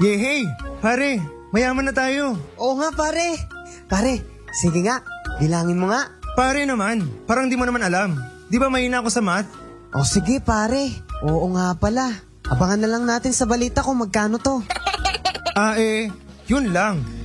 Yehey! Pare, mayaman na tayo. Oo nga pare. Pare, sige nga, bilangin mo nga. Pare naman, parang di mo naman alam. Di ba mahina ako sa math? O sige pare, oo nga pala. Abangan na lang natin sa balita kung magkano to. Yun lang.